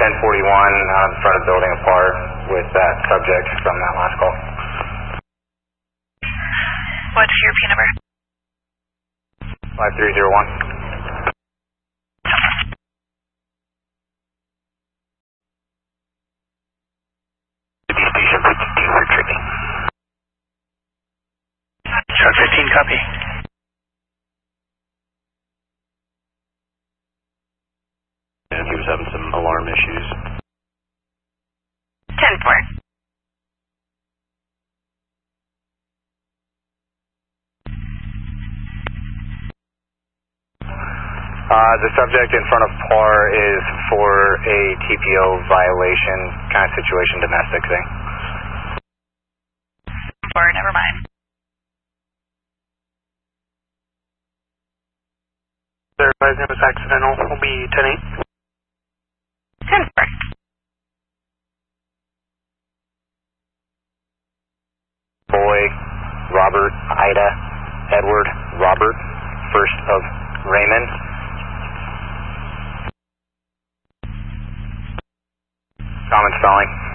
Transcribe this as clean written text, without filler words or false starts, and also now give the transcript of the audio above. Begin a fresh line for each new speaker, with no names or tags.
1041 in front of the building apart with that subject from that last call.
What's your P number?
5301. Station 52 for tripping.
Chart 15, copy.
And he was having some alarm issues.
10-4.
The subject in front of PAR is for a TPO violation kind of situation, domestic thing.
4, never mind.
Advise it was accidental. Will be 10-8.
10-4.
Boy, Robert, Ida, Edward, Robert, first of Raymond. Common spelling.